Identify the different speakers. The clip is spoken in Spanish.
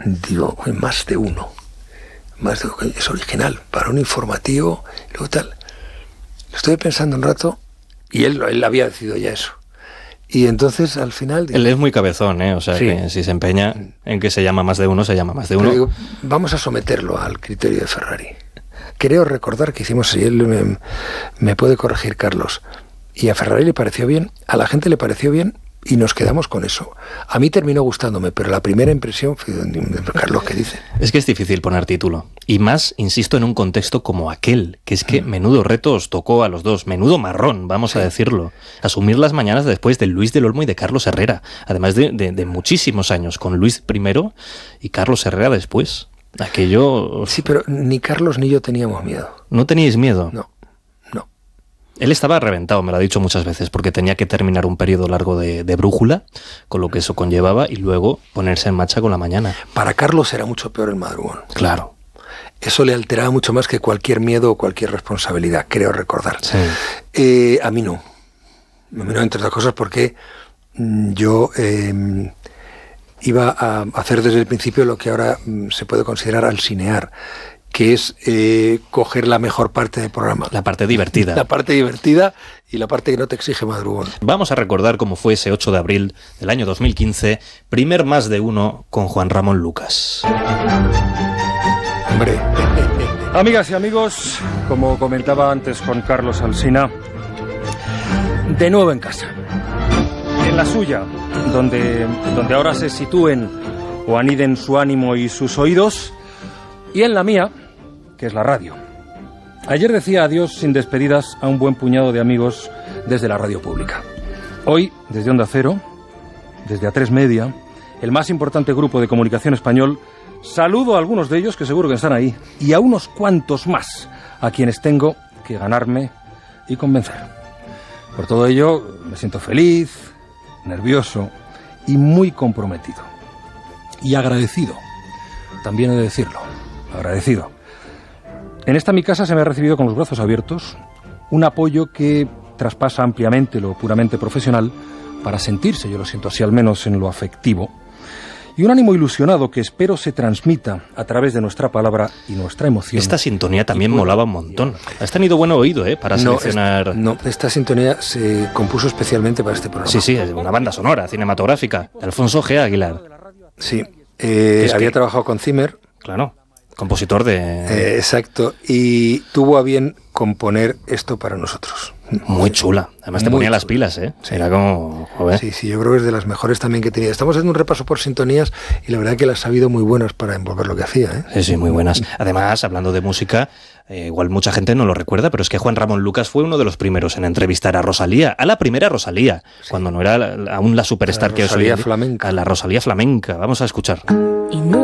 Speaker 1: digo, más de uno, es original, para un informativo, y luego tal. Estoy pensando un rato, y él había decidido ya eso. Y entonces, al final...
Speaker 2: Él es muy cabezón, ¿eh? O sea, sí, que si se empeña en que se llama más de uno, se llama más de uno.
Speaker 1: Digo, vamos a someterlo al criterio de Ferrari. Creo recordar que hicimos, y él me puede corregir, Carlos, y a Ferrari le pareció bien, a la gente le pareció bien, y nos quedamos con eso. A mí terminó gustándome, pero la primera impresión fue de Carlos, ¿qué dice?
Speaker 2: Es que es difícil poner título. Y más, insisto, en un contexto como aquel, que es que menudo reto os tocó a los dos, menudo marrón, vamos a decirlo. Asumir las mañanas después de Luis del Olmo y de Carlos Herrera, además de muchísimos años, con Luis primero y Carlos Herrera después. Aquello...
Speaker 1: Sí, pero ni Carlos ni yo teníamos miedo.
Speaker 2: ¿No teníais miedo?
Speaker 1: No.
Speaker 2: Él estaba reventado, me lo ha dicho muchas veces, porque tenía que terminar un periodo largo de brújula, con lo que eso conllevaba, y luego ponerse en marcha con la mañana.
Speaker 1: Para Carlos era mucho peor el madrugón.
Speaker 2: Claro.
Speaker 1: Eso le alteraba mucho más que cualquier miedo o cualquier responsabilidad, creo recordar.
Speaker 2: Sí.
Speaker 1: A mí no. A mí no, entre otras cosas, porque yo iba a hacer desde el principio lo que ahora se puede considerar alcinear, que es coger la mejor parte del programa.
Speaker 2: La parte divertida.
Speaker 1: La parte divertida y la parte que no te exige madrugón.
Speaker 2: Vamos a recordar cómo fue ese 8 de abril del año 2015, primer más de uno con Juan Ramón Lucas.
Speaker 1: Hombre.
Speaker 3: Amigas y amigos, como comentaba antes con Carlos Alsina, de nuevo en casa. En la suya, donde ahora se sitúen o aniden su ánimo y sus oídos, y en la mía, que es la radio. Ayer decía adiós sin despedidas a un buen puñado de amigos desde la radio pública. Hoy, desde Onda Cero, desde A3 Media, el más importante grupo de comunicación español, saludo a algunos de ellos que seguro que están ahí, y a unos cuantos más, a quienes tengo que ganarme y convencer. Por todo ello, me siento feliz, nervioso y muy comprometido. Y agradecido, también he de decirlo. Agradecido. En esta mi casa se me ha recibido con los brazos abiertos un apoyo que traspasa ampliamente lo puramente profesional para sentirse, yo lo siento así al menos en lo afectivo, y un ánimo ilusionado que espero se transmita a través de nuestra palabra y nuestra emoción.
Speaker 2: Esta sintonía también molaba un montón. Has tenido buen oído, para seleccionar...
Speaker 1: Esta sintonía se compuso especialmente para este programa.
Speaker 2: Sí, es una banda sonora, cinematográfica, de Alfonso G. Aguilar.
Speaker 1: Sí, había trabajado con Zimmer.
Speaker 2: Claro. Compositor de...
Speaker 1: exacto, y tuvo a bien componer esto para nosotros.
Speaker 2: Muy chula. Además te ponía las pilas, ¿eh?
Speaker 1: Sí.
Speaker 2: Era como... Joder.
Speaker 1: Sí, yo creo que es de las mejores también que tenía. Estamos haciendo un repaso por sintonías y la verdad que las ha habido muy buenas para envolver lo que hacía, ¿eh?
Speaker 2: Sí, muy buenas. Además, hablando de música, igual mucha gente no lo recuerda, pero es que Juan Ramón Lucas fue uno de los primeros en entrevistar a Rosalía, a la primera Rosalía, cuando no era aún la superstar que es hoy.
Speaker 1: Flamenca.
Speaker 2: A la Rosalía flamenca. Vamos a escuchar.
Speaker 4: Y no